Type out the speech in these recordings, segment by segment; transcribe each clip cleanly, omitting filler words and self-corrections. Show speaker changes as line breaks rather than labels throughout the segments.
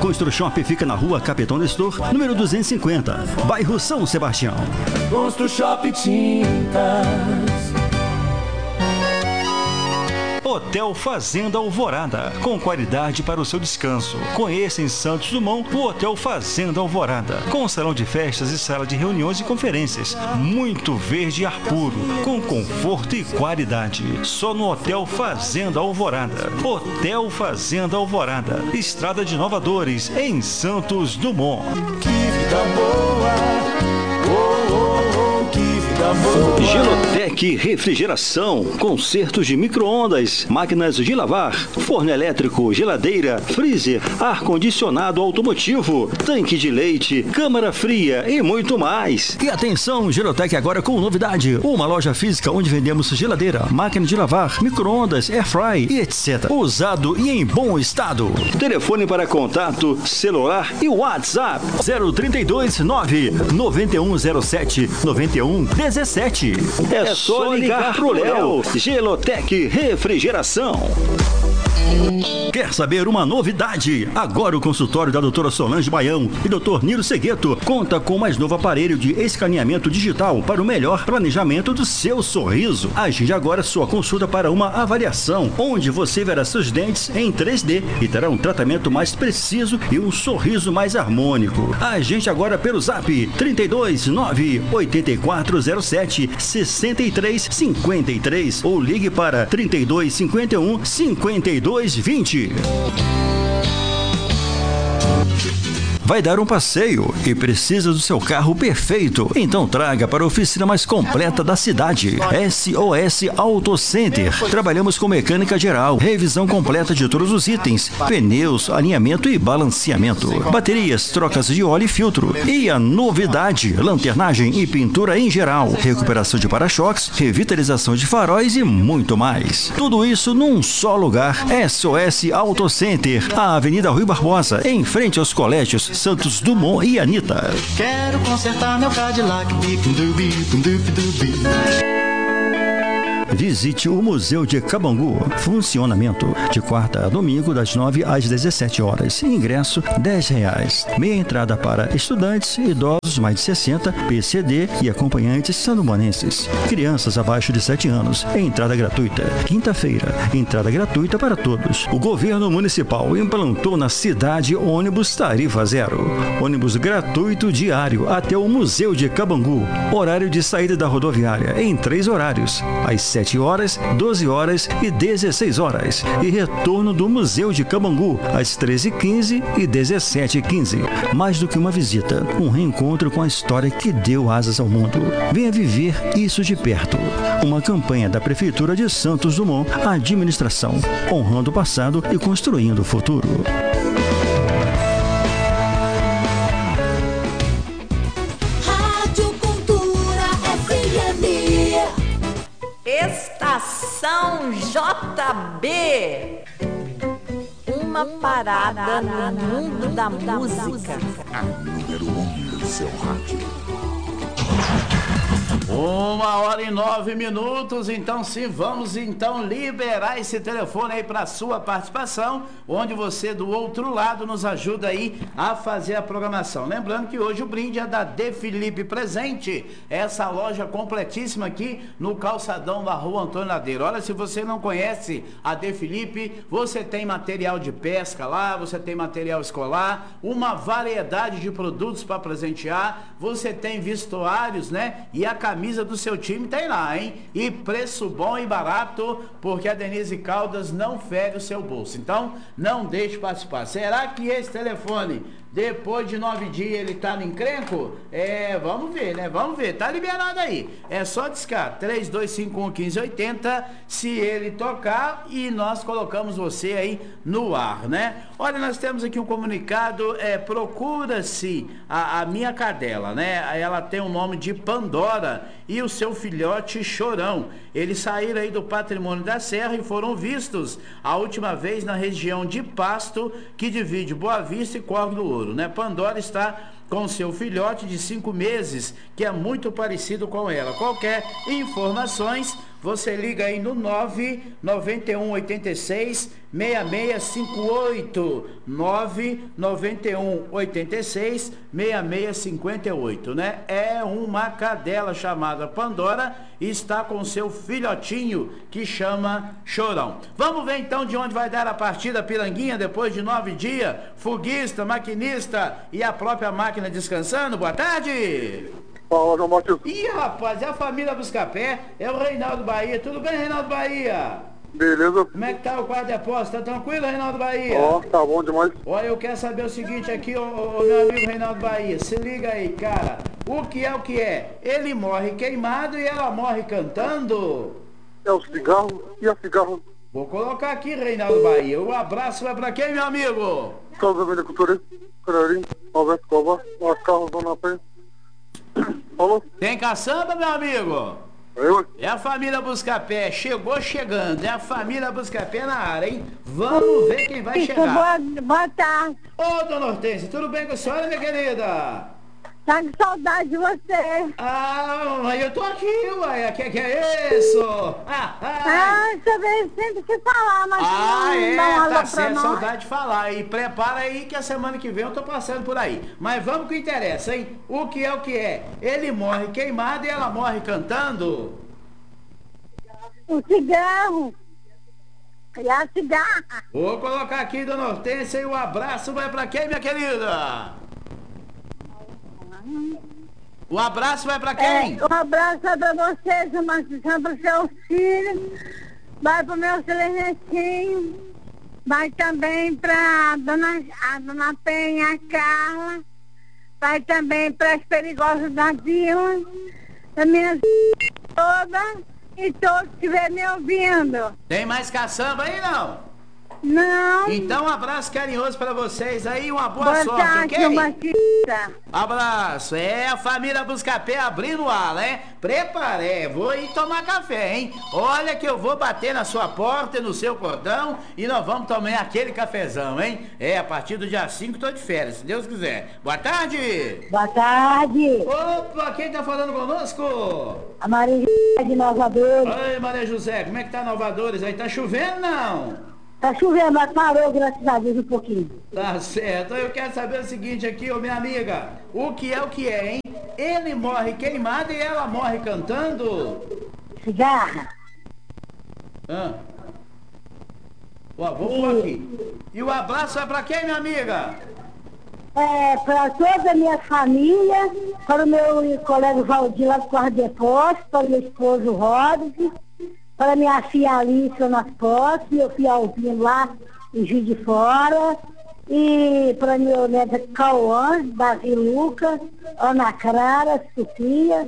Constru Shop fica na rua Capitão Nestor, número 250, bairro São Sebastião.
Constru Shop Tintas.
Hotel Fazenda Alvorada, com qualidade para o seu descanso. Conheça em Santos Dumont o Hotel Fazenda Alvorada, com salão de festas e sala de reuniões e conferências. Muito verde e ar puro, com conforto e qualidade. Só no Hotel Fazenda Alvorada. Hotel Fazenda Alvorada, Estrada de Nova Dores, em Santos Dumont.
Que vida boa!
Gelotec Refrigeração, consertos de micro-ondas, máquinas de lavar, forno elétrico, geladeira, freezer, ar-condicionado automotivo, tanque de leite, câmara fria e muito mais. E atenção, Gelotec agora com novidade, uma loja física onde vendemos geladeira, máquina de lavar, micro-ondas, airfry e etc. Usado e em bom estado. Telefone para contato, celular e WhatsApp 032 9 9107 9117. É só ligar pro Léo. Gelotec Refrigeração. Quer saber uma novidade? Agora o consultório da doutora Solange Baião e doutor Nilo Segueto conta com o mais novo aparelho de escaneamento digital para o melhor planejamento do seu sorriso. Agende agora sua consulta para uma avaliação, onde você verá seus dentes em 3D e terá um tratamento mais preciso e um sorriso mais harmônico. Agende agora pelo Zap 32 9 8407 6353 ou ligue para 32 51 5220. Vai dar um passeio e precisa do seu carro perfeito? Então traga para a oficina mais completa da cidade, SOS Auto Center. Trabalhamos com mecânica geral, revisão completa de todos os itens, pneus, alinhamento e balanceamento, baterias, trocas de óleo e filtro. E a novidade, lanternagem e pintura em geral, recuperação de para-choques, revitalização de faróis e muito mais. Tudo isso num só lugar, SOS Auto Center, a Avenida Rui Barbosa, em frente aos colégios Santos Dumont e Anitta.
Quero consertar meu Cadillac.
Visite o Museu de Cabangu. Funcionamento de quarta a domingo das 9 às 17 horas. Ingresso R$10. Meia entrada para estudantes, idosos mais de 60, PCD e acompanhantes sandumanenses. Crianças abaixo de 7 anos. Entrada gratuita. Quinta-feira, entrada gratuita para todos. O governo municipal implantou na cidade ônibus tarifa zero. Ônibus gratuito diário até o Museu de Cabangu. Horário de saída da rodoviária em 3 horários. Às 7 horas, 12 horas e 16 horas. E retorno do Museu de Cabangu, às 13h15 e 17h15. Mais do que uma visita, um reencontro com a história que deu asas ao mundo. Venha viver isso de perto. Uma campanha da Prefeitura de Santos Dumont, administração, honrando o passado e construindo o futuro.
Estação JB, uma parada no mundo da música.
A número 1 do seu rádio.
1h09, então sim, vamos então liberar esse telefone aí para sua participação, onde você do outro lado nos ajuda aí a fazer a programação. Lembrando que hoje o brinde é da De Felipe Presente, essa loja completíssima aqui no calçadão da Rua Antônio Ladeiro. Olha, se você não conhece a De Felipe, você tem material de pesca lá, você tem material escolar, uma variedade de produtos para presentear, você tem vestuários, né? E a camisa do seu time tem lá, hein? E preço bom e barato, porque a Denise Caldas não fere o seu bolso. Então, não deixe participar. Será que esse telefone, depois de 9 dias, ele tá no encrenco? Vamos ver, né? Vamos ver. Tá liberado aí. É só discar 3251-1580, se ele tocar, e nós colocamos você aí no ar, né? Olha, nós temos aqui um comunicado, procura-se a minha cadela, né? Ela tem o nome de Pandora e o seu filhote Chorão. Eles saíram aí do Patrimônio da Serra e foram vistos a última vez na região de Pasto, que divide Boa Vista e Córrego do Ouro, né? Pandora está com seu filhote de 5 meses, que é muito parecido com ela. Qualquer informações, você liga aí no 99186 6658, 99186 6658, né? É uma cadela chamada Pandora e está com seu filhotinho que chama Chorão. Vamos ver então de onde vai dar a partida Piranguinha depois de 9 dias, foguista, maquinista e a própria máquina descansando. Boa tarde!
Fala, Matheus.
Ih, rapaz, é a família Buscapé, é o Reinaldo Bahia. Tudo bem, Reinaldo Bahia?
Beleza?
Como é que tá o quadro de aposta? Tá tranquilo, Reinaldo Bahia?
Ó, tá bom demais.
Olha, eu quero saber o seguinte aqui, ô meu amigo Reinaldo Bahia. Se liga aí, cara. O que é o que é? Ele morre queimado e ela morre cantando?
É o cigarro e a cigarra.
Vou colocar aqui, Reinaldo Bahia. O abraço vai pra quem, meu amigo?
Casa Avenida Cultura, Cararim, Alberto Cobar, Las Carros, Dona Penha. Falou?
Tem caçamba, meu amigo?
Eu?
É a família Buscapé, chegou chegando, é a família Buscapé na área, hein? Vamos ver quem vai chegar.
Boa tarde.
Ô, dona Hortência, tudo bem com a senhora, minha querida?
Tá com saudade de você.
Ah, eu tô aqui, ué, que é isso?
Também sempre que falar, mas
é,
não
tá
olha
certo,
pra nós.
saudade de falar. E prepara aí que a semana que vem eu tô passando por aí. Mas vamos que interessa, hein? O que é o que é? Ele morre queimado e ela morre cantando?
O cigarro. E a cigarra.
Vou colocar aqui, dona Hortência, e o abraço vai pra quem, minha querida? O abraço vai pra quem?
Um abraço é pra vocês, uma atenção para seus filhos, vai pro meu Celestinho, vai também pra dona Penha, a Carla, vai também para as perigosas da vila, da minha toda e todos que estiverem me ouvindo.
Tem mais caçamba aí, não?
Não.
Então, um abraço carinhoso pra vocês aí, uma boa sorte,
tarde,
ok?
Batista.
Abraço. É a família Buscapé abrindo o ar, né? Prepare, vou ir tomar café, hein? Olha que eu vou bater na sua porta e no seu portão e nós vamos tomar aquele cafezão, hein? É, a partir do dia 5 tô de férias, se Deus quiser. Boa tarde.
Boa tarde.
Opa, quem tá falando conosco?
A Maria de Novadores.
Oi, Maria José, como é que tá Novadores aí? Tá chovendo, não?
Tá chovendo, mas parou, graças a Deus, um pouquinho.
Tá certo. Eu quero saber o seguinte aqui, ô minha amiga. O que é, hein? Ele morre queimado e ela morre cantando?
Cigarra.
Ó, vou pôr aqui. E o abraço é pra quem, minha amiga?
Para toda a minha família, para o meu colega Valdir lá do Corre de Poços, para o meu esposo Robson, para minha filha Alice nas Poços, meu filho Alvino lá em Juiz de Fora, e para meu neto Cauã, Davi Lucas, Ana Clara, Sofia,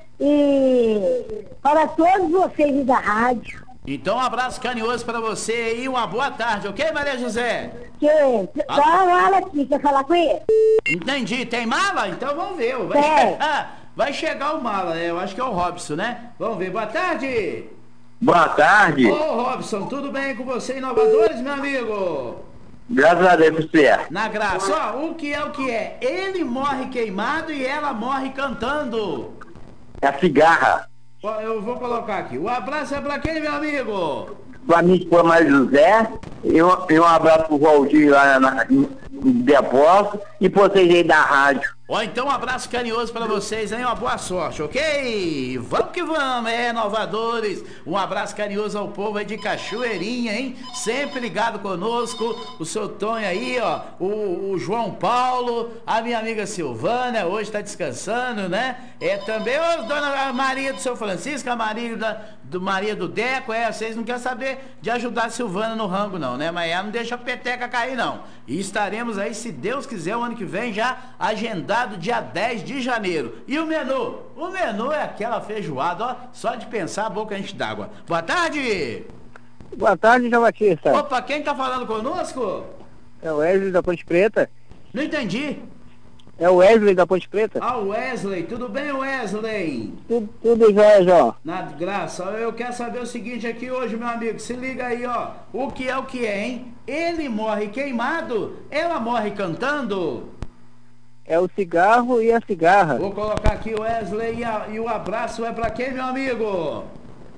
e para todos vocês da rádio.
Então um abraço carinhoso para você e uma boa tarde, ok, Maria José?
Olha aqui, quer falar com ele?
Entendi, tem mala? Então vamos ver. Vai chegar o mala, eu acho que é o Robson, né? Vamos ver, boa tarde!
Boa tarde.
Ô Robson, tudo bem com você, Inovadores, meu amigo?
Graças a Deus, você.
Na graça, ó, o que é? Ele morre queimado e ela morre cantando.
É a cigarra.
Ó, eu vou colocar aqui. O abraço é pra quem, meu amigo?
Pra mim, por Maria José, e um abraço pro Valdir lá em Depósito e pra vocês aí da rádio.
Ó, então um abraço carinhoso pra vocês, hein? Uma boa sorte, ok? Vamos que vamos, Inovadores. Um abraço carinhoso ao povo aí de Cachoeirinha, hein? Sempre ligado conosco. O seu Tonho aí, ó. O João Paulo, a minha amiga Silvana, hoje tá descansando, né? Também a dona Maria do seu Francisco, a Maria Maria do Deco, vocês não querem saber de ajudar a Silvana no rango, não, né? Mas ela não deixa a peteca cair, não. E estaremos aí, se Deus quiser, o ano que vem já agendado dia 10 de janeiro. E o menu? O menu é aquela feijoada, ó, só de pensar a boca enche d'água. Boa tarde!
Boa tarde, João Batista.
Opa, quem tá falando conosco?
É o Wesley da Ponte Preta.
Não entendi.
É o Wesley da Ponte Preta.
Ah, Wesley, tudo bem, Wesley?
Tudo jóia, João.
Na graça, eu quero saber o seguinte aqui hoje, meu amigo, se liga aí, ó. O que é, hein? Ele morre queimado, ela morre cantando?
É o cigarro e a cigarra.
Vou colocar aqui o Wesley e o abraço é pra quem, meu amigo?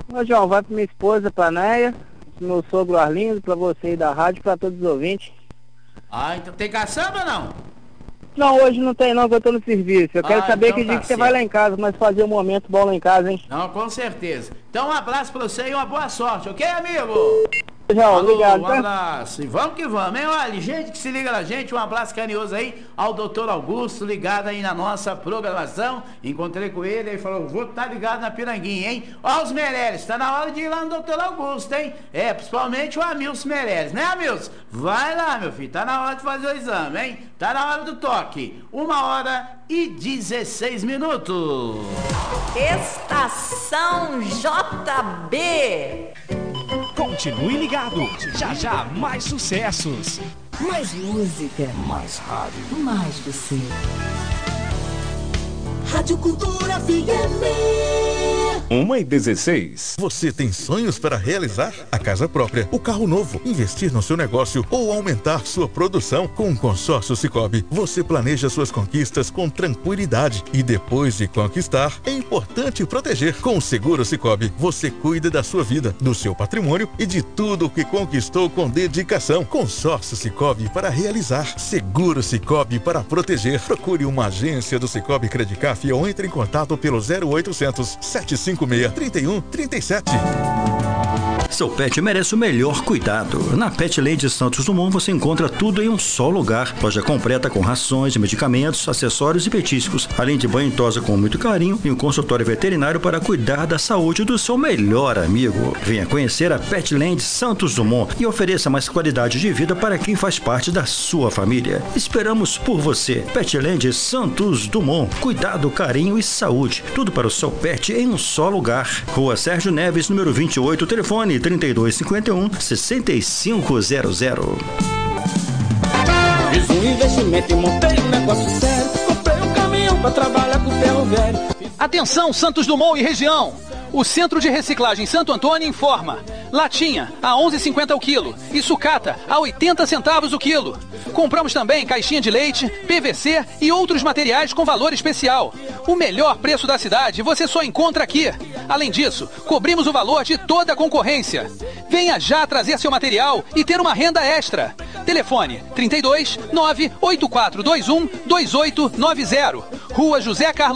Ô, João, vai pra minha esposa, pra Neia, pro meu sogro Arlindo, pra você aí da rádio, pra todos os ouvintes.
Ah, então tem caçamba ou não?
Não, hoje não tem não, que eu tô no serviço. Eu quero saber
então
que dia
tá
que você vai lá em casa, mas fazer um momento bom lá em casa, hein?
Não, com certeza. Então um abraço pra você e uma boa sorte, ok, amigo?
João,
Alô,
obrigado,
um
tá?
abraço. E vamos que vamos, hein? Olha, gente que se liga na gente, um abraço carinhoso aí ao doutor Augusto, ligado aí na nossa programação. Encontrei com ele, ele falou, vou estar ligado na Piranguinha, hein? Ó os Meirelles, tá na hora de ir lá no doutor Augusto, hein? É, principalmente o Amilson Meirelles, né, Amilson? Vai lá, meu filho, tá na hora de fazer o exame, hein? Tá na hora do toque. 1h16.
Estação JB.
Continue ligado. Já já mais sucessos.
Mais música.
Mais rádio.
Mais você.
Rádio Cultura FM.
1h16. Você tem sonhos para realizar? A casa própria, o carro novo, investir no seu negócio ou aumentar sua produção? Com o Consórcio Sicoob, você planeja suas conquistas com tranquilidade e depois de conquistar, é importante proteger. Com o Seguro Sicoob, você cuida da sua vida, do seu patrimônio e de tudo o que conquistou com dedicação. Consórcio Sicoob para realizar. Seguro Sicoob para proteger. Procure uma agência do Sicoob Credicaf ou entre em contato pelo 0800 756 3137.
Seu pet merece o melhor cuidado. Na Petland Santos Dumont você encontra tudo em um só lugar. Loja completa com rações, medicamentos, acessórios e petiscos, além de banho e tosa com muito carinho e um consultório veterinário para cuidar da saúde do seu melhor amigo. Venha conhecer a Petland Santos Dumont e ofereça mais qualidade de vida para quem faz parte da sua família. Esperamos por você. Petland Santos Dumont. Cuidado, carinho e saúde. Tudo para o seu pet em um só lugar. Rua Sérgio Neves, número 28, telefone 3251-6500.
Fiz um investimento e montei um negócio sério. Comprei um caminhão pra trabalhar com ferro velho.
Atenção, Santos Dumont e região. O Centro de Reciclagem Santo Antônio informa: latinha a 11,50 o quilo e sucata a 80 centavos o quilo. Compramos também caixinha de leite, PVC e outros materiais com valor especial. O melhor preço da cidade você só encontra aqui. Além disso, cobrimos o valor de toda a concorrência. Venha já trazer seu material e ter uma renda extra. Telefone 32 98421 2890. Rua José Carlos